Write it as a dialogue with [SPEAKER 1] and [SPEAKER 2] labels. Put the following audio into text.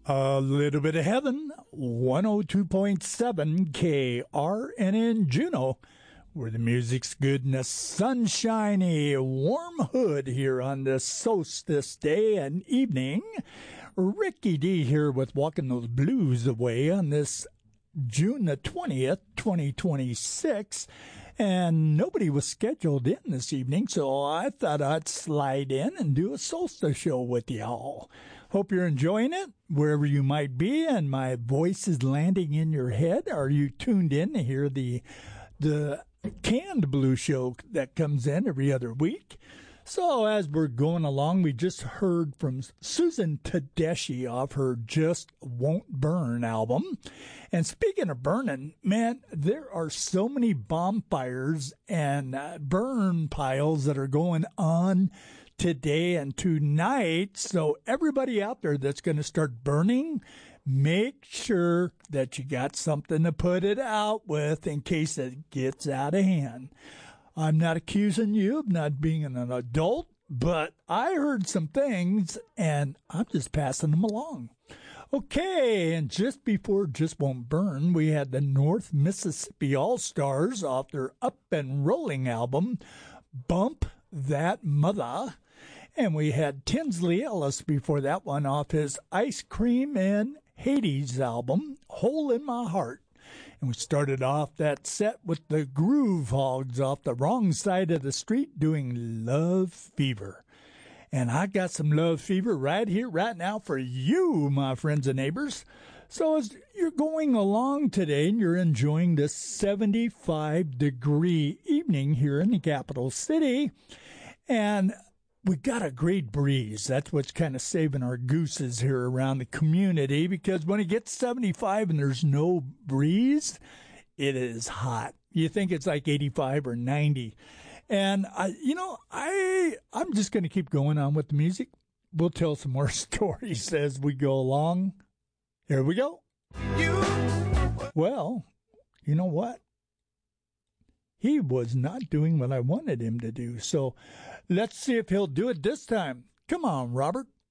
[SPEAKER 1] A little bit of heaven, 102.7 KRNN Juneau, where the music's good and the sunshiny, warm hood here on this solstice day and evening. Ricky D here with Walking Those Blues Away on this June the 20th, 2026. And nobody was scheduled in this evening, so I thought I'd slide in and do a solstice show with y'all. Hope you're enjoying it, wherever you might be, and my voice is landing in your head. Are you tuned in to hear the Canned Blue show that comes in every other week? So as we're going along, we just heard from Susan Tedeschi off her Just Won't Burn album. And speaking of burning, man, there are so many bonfires and burn piles that are going on today and tonight. So everybody out there that's going to start burning, make sure that you got something to put it out with in case it gets out of hand. I'm not accusing you of not being an adult, but I heard some things, and I'm just passing them along. Okay, and just before Just Won't Burn, we had the North Mississippi All-Stars off their Up and Rolling album, Bump That Mother. And we had Tinsley Ellis before that one off his Ice Cream and Hades album, Hole in My Heart. And we started off that set with the Groove Hogs off the Wrong Side of the Street doing Love Fever. And I got some Love Fever right here, right now for you, my friends and neighbors. So as you're going along today and you're enjoying this 75-degree evening here in the capital city, and we got a great breeze. That's what's kind of saving our gooses here around the community, because when it gets 75 and there's no breeze, it is hot. You think it's like 85 or 90. And, I'm just going to keep going on with the music. We'll tell some more stories as we go along. Here we go. Well, you know what? He was not doing what I wanted him to do. So let's see if he'll do it this time. Come on, Robert.